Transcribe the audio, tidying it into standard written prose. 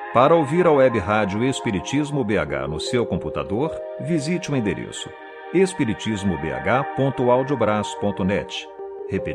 Para ouvir a web rádio Espiritismo BH no seu computador, visite o endereço espiritismobh.audiobras.net.